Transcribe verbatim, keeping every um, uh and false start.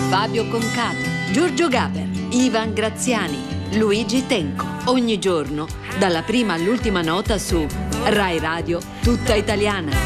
Fabio Concato, Giorgio Gaber, Ivan Graziani, Luigi Tenco. Ogni giorno, dalla prima all'ultima nota su Rai Radio Tutta Italiana.